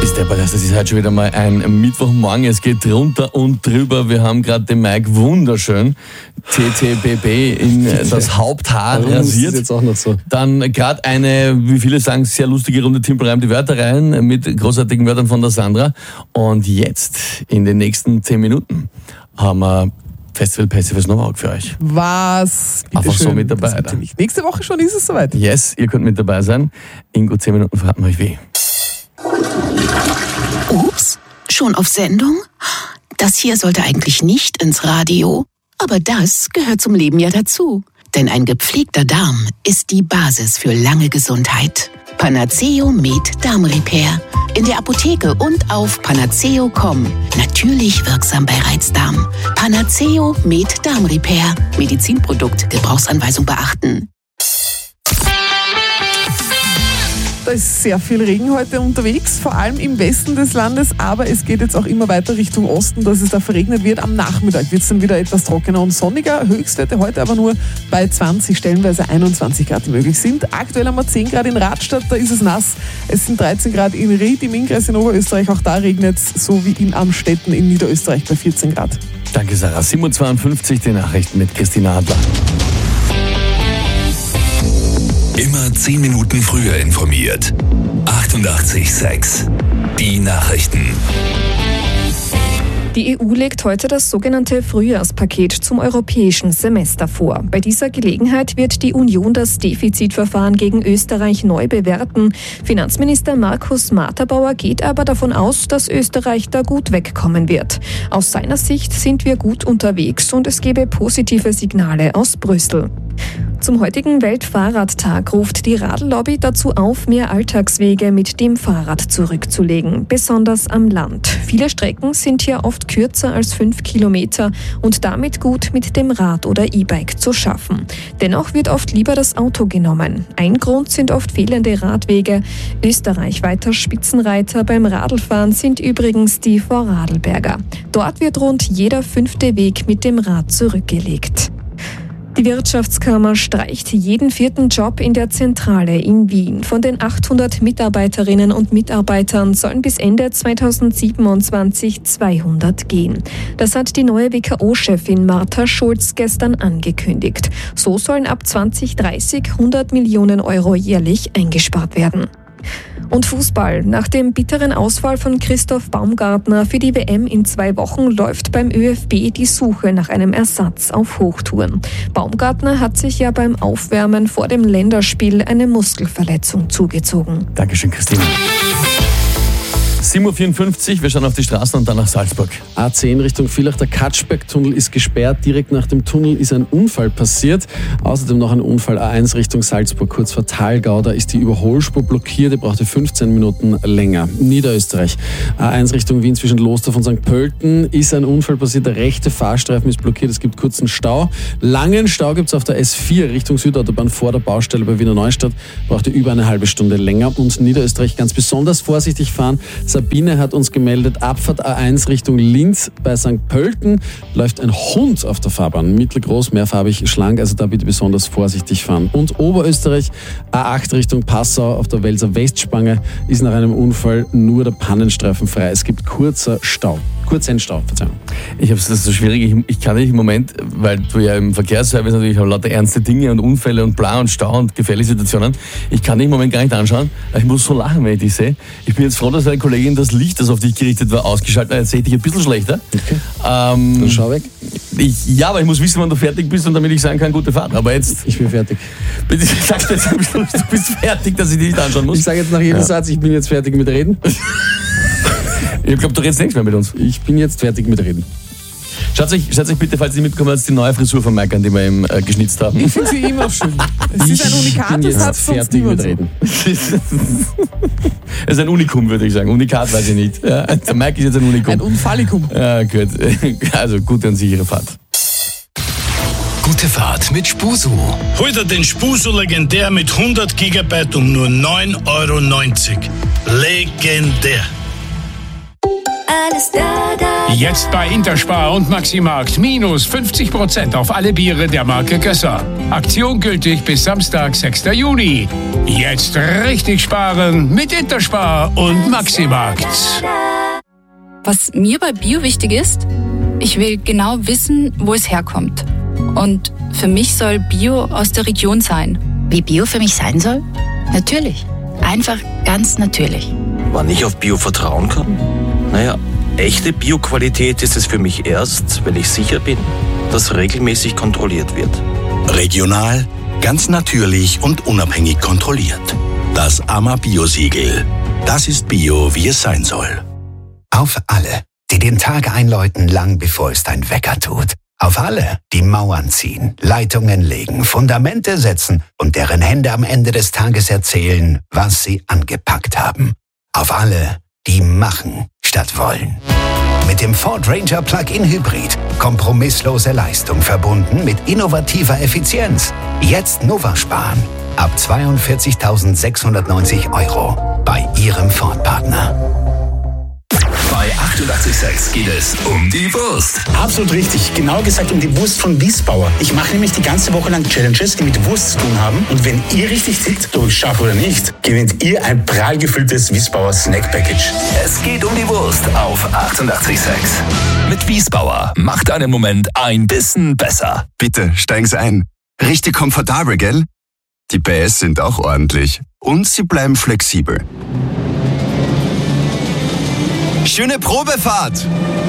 Das ist heute schon wieder mal ein Mittwochmorgen. Es geht drunter und drüber. Wir haben gerade den Mike wunderschön TTBB in das Haupthaar rasiert. Jetzt auch noch so. Dann gerade eine, wie viele sagen, sehr lustige Runde Timpel reimt die Wörter rein mit großartigen Wörtern von der Sandra. Und jetzt, in den nächsten 10 Minuten, haben wir Festivalpässe fürs Novak für euch. Was? Bitte einfach schön. so mit dabei. Nächste Woche schon ist es soweit. Yes, ihr könnt mit dabei sein. In gut 10 Minuten verraten wir euch wie. Ups, schon auf Sendung? Das hier sollte eigentlich nicht ins Radio, aber das gehört zum Leben ja dazu. Denn ein gepflegter Darm ist die Basis für lange Gesundheit. Panaceo Med Darm Repair. In der Apotheke und auf panaceo.com. Natürlich wirksam bei Reizdarm. Panaceo Med Darm Repair. Medizinprodukt, Gebrauchsanweisung beachten. Da ist sehr viel Regen heute unterwegs, vor allem im Westen des Landes, aber es geht jetzt auch immer weiter Richtung Osten, dass es da verregnet wird. Am Nachmittag wird es dann wieder etwas trockener und sonniger. Höchstwerte heute aber nur bei 20, stellenweise 21 Grad, die möglich sind. Aktuell haben wir 10 Grad in Radstadt, da ist es nass. Es sind 13 Grad in Ried, im Innkreis in Oberösterreich, auch da regnet es, so wie in Amstetten in Niederösterreich bei 14 Grad. Danke, Sarah. 7.52 die Nachrichten mit Christina Adler. Immer 10 Minuten früher informiert. 88,6. Die Nachrichten. Die EU legt heute das sogenannte Frühjahrspaket zum europäischen Semester vor. Bei dieser Gelegenheit wird die Union das Defizitverfahren gegen Österreich neu bewerten. Finanzminister Markus Materbauer geht aber davon aus, dass Österreich da gut wegkommen wird. Aus seiner Sicht sind wir gut unterwegs und es gebe positive Signale aus Brüssel. Zum heutigen Weltfahrradtag ruft die Radllobby dazu auf, mehr Alltagswege mit dem Fahrrad zurückzulegen, besonders am Land. Viele Strecken sind hier oft kürzer als 5 Kilometer und damit gut mit dem Rad oder E-Bike zu schaffen. Dennoch wird oft lieber das Auto genommen. Ein Grund sind oft fehlende Radwege. Österreichweiter Spitzenreiter beim Radlfahren sind übrigens die Vorarlberger. Dort wird rund jeder 5. Weg mit dem Rad zurückgelegt. Die Wirtschaftskammer streicht jeden 4. Job in der Zentrale in Wien. Von den 800 Mitarbeiterinnen und Mitarbeitern sollen bis Ende 2027 200 gehen. Das hat die neue WKO-Chefin Martha Schulz gestern angekündigt. So sollen ab 2030 100 Millionen Euro jährlich eingespart werden. Und Fußball. Nach dem bitteren Ausfall von Christoph Baumgartner für die WM in 2 Wochen läuft beim ÖFB die Suche nach einem Ersatz auf Hochtouren. Baumgartner hat sich ja beim Aufwärmen vor dem Länderspiel eine Muskelverletzung zugezogen. Dankeschön, Christine. 7.54 Uhr, wir schauen auf die Straßen und dann nach Salzburg. A10 Richtung Villach, der Katschberg-Tunnel ist gesperrt. Direkt nach dem Tunnel ist ein Unfall passiert. Außerdem noch ein Unfall A1 Richtung Salzburg, kurz vor Thalgau. Da ist die Überholspur blockiert, die brauchte 15 Minuten länger. Niederösterreich, A1 Richtung Wien zwischen Lostorf und St. Pölten ist ein Unfall passiert. Der rechte Fahrstreifen ist blockiert, es gibt kurzen Stau. Langen Stau gibt es auf der S4 Richtung Südautobahn vor der Baustelle bei Wiener Neustadt. Brauchte über eine halbe Stunde länger. Und Niederösterreich ganz besonders vorsichtig fahren. Sabine hat uns gemeldet, Abfahrt A1 Richtung Linz bei St. Pölten läuft ein Hund auf der Fahrbahn. Mittelgroß, mehrfarbig, schlank, also da bitte besonders vorsichtig fahren. Und Oberösterreich, A8 Richtung Passau auf der Welser Westspange ist nach einem Unfall nur der Pannenstreifen frei. Es gibt kurzen Stau. Verzeihung. Ich habe es so schwierig, ich kann nicht im Moment, weil du ja im Verkehrsservice natürlich haben lauter ernste Dinge und Unfälle und bla und Stau und gefährliche Situationen. Ich kann dich im Moment gar nicht anschauen, ich muss so lachen, wenn ich dich sehe. Ich bin jetzt froh, dass eine Kollegin das Licht, das auf dich gerichtet war, ausgeschaltet hat. Jetzt sehe ich dich ein bisschen schlechter. Okay. Dann schau weg. Aber ich muss wissen, wann du fertig bist und damit ich sagen kann, gute Fahrt. Aber jetzt... Ich bin fertig. Bitte sag jetzt am Schluss, du bist fertig, dass ich dich nicht anschauen muss. Ich sage jetzt nach jedem Satz, ich bin jetzt fertig mit Reden. Ich glaube, du redest nichts mehr mit uns. Ich bin jetzt fertig mit Reden. Schaut euch bitte, falls ihr mitkommen habt, die neue Frisur von Mike an, die wir ihm geschnitzt haben. Ich finde sie immer schön. Es ist ein Unikat, das hat sonst niemand so. Es ist ein Unikum, würde ich sagen. Unikat weiß ich nicht. Ja, der Mike ist jetzt ein Unikum. Ein Unfallikum. Ja, gut. Also gute und sichere Fahrt. Gute Fahrt mit Spusu. Hol dir den Spusu Legendär mit 100 GB um nur 9,90 €. Legendär. alles da. Jetzt bei Interspar und Maximarkt minus 50% auf alle Biere der Marke Gösser. Aktion gültig bis Samstag, 6. Juni. Jetzt richtig sparen mit Interspar und Maximarkt. Was mir bei Bio wichtig ist, ich will genau wissen, wo es herkommt. Und für mich soll Bio aus der Region sein. Wie Bio für mich sein soll? Natürlich. Einfach ganz natürlich. Wann ich auf Bio vertrauen kann? Naja, echte Bio-Qualität ist es für mich erst, wenn ich sicher bin, dass regelmäßig kontrolliert wird. Regional, ganz natürlich und unabhängig kontrolliert. Das AMA-Bio-Siegel. Das ist Bio, wie es sein soll. Auf alle, die den Tag einläuten, lang bevor es dein Wecker tut. Auf alle, die Mauern ziehen, Leitungen legen, Fundamente setzen und deren Hände am Ende des Tages erzählen, was sie angepackt haben. Auf alle, die machen statt wollen. Mit dem Ford Ranger Plug-in Hybrid. Kompromisslose Leistung verbunden mit innovativer Effizienz. Jetzt Nova sparen. Ab 42.690 € bei Ihrem Ford-Partner. Bei 88,6 geht es um die Wurst. Absolut richtig. Genau gesagt um die Wurst von Wiesbauer. Ich mache nämlich die ganze Woche lang Challenges, die mit Wurst zu tun haben. Und wenn ihr richtig tickt, ob ich es schaffe oder nicht, gewinnt ihr ein prall gefülltes Wiesbauer Snack Package. Es geht um die Wurst auf 88,6. Mit Wiesbauer macht einen Moment ein bisschen besser. Bitte, steigen Sie ein. Richtig komfortabel, gell? Die PS sind auch ordentlich. Und sie bleiben flexibel. Schöne Probefahrt!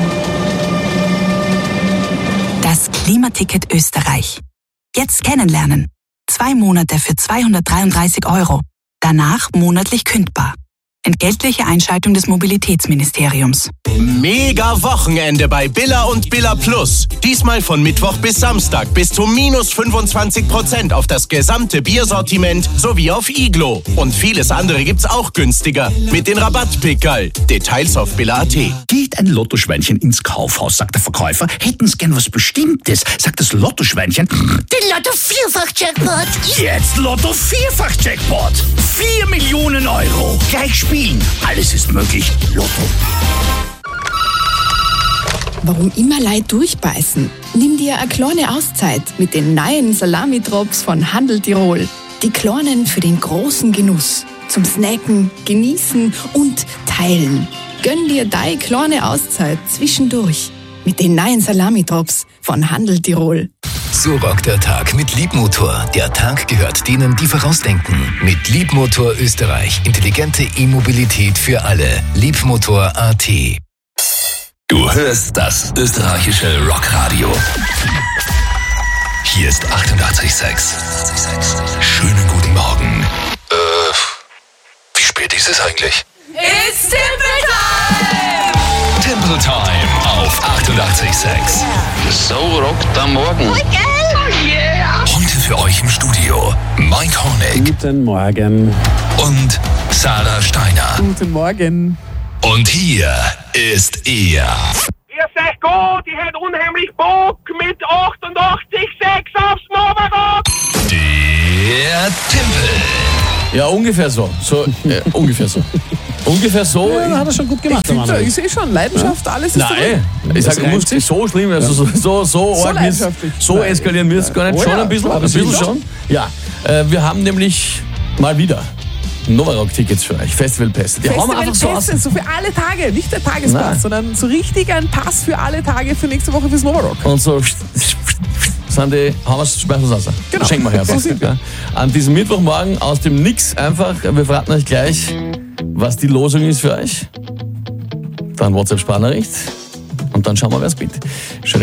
Das Klimaticket Österreich. Jetzt kennenlernen. 2 Monate für 233 €. Danach monatlich kündbar. Entgeltliche Einschaltung des Mobilitätsministeriums. Mega Wochenende bei Billa und Billa Plus. Diesmal von Mittwoch bis Samstag bis zu minus 25% auf das gesamte Biersortiment sowie auf Iglo. Und vieles andere gibt's auch günstiger mit den Rabattpickerl. Details auf billa.at. Geht ein Lottoschweinchen ins Kaufhaus, sagt der Verkäufer. Hätten Sie gern was Bestimmtes, sagt das Lottoschweinchen. Den Lotto-Vierfach-Jackpot. Jetzt Lotto-Vierfach-Jackpot. 4 Millionen €. Gleich spielen. Alles ist möglich. Lotto. Warum immer Leid durchbeißen? Nimm dir eine kleine Auszeit mit den neuen Salami-Drops von Handel Tirol. Die kleinen für den großen Genuss. Zum Snacken, Genießen und Teilen. Gönn dir deine kleine Auszeit zwischendurch mit den neuen Salami-Drops von Handel Tirol. So rockt der Tag mit Liebmotor. Der Tag gehört denen, die vorausdenken. Mit Liebmotor Österreich. Intelligente E-Mobilität für alle. Liebmotor.at. Du hörst das österreichische Rockradio. Hier ist 88,6. Schönen guten Morgen. Wie spät ist es eigentlich? It's Timber Time! Timber Time auf 88,6. So rockt am Morgen. Heute für euch im Studio Mike Hornig. Guten Morgen. Und Sarah Steiner. Guten Morgen. Und hier ist er. Ihr seid gut, ich hätte unheimlich Bock mit 88,6 aufs Novarock. Der Timpel. Ja, ungefähr so. Ungefähr so. Ungefähr so. Ja, hat er schon gut gemacht. Ich sehe schon, Leidenschaft, alles ist Nein, ich sage, muss nicht so schlimm, also so eskalieren wir es gar nicht. Oh schon ja, ein bisschen schon. Ja, wir haben nämlich mal wieder Novarock-Tickets für euch, Festivalpässe. Die haben wir einfach so aus. So für alle Tage, nicht der Tagespass, sondern so richtig ein Pass für alle Tage für nächste Woche fürs Novarock. Und so sind die, haben wir es, schmeißen wir es raus. Genau. Schenken wir her. So sind wir. An diesem Mittwochmorgen aus dem Nix einfach, wir verraten euch gleich, was die Losung ist für euch. Dann WhatsApp-Sprachnachricht und dann schauen wir, wer es bietet.